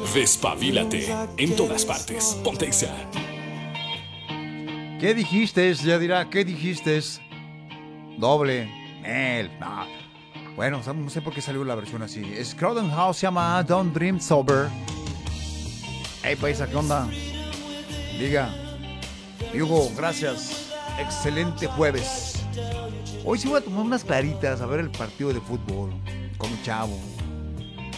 Despabilate en todas partes. Ponte Exa. ¿Qué dijiste? Ya dirá, ¿qué dijiste? Doble. No. Bueno, no sé por qué salió la versión así. Es Crowded House, se llama Don't Dream Sober. Hey, paisa, ¿qué onda? Diga. Hugo, gracias. Excelente jueves. Hoy sí voy a tomar unas claritas a ver el partido de fútbol con mi chavo.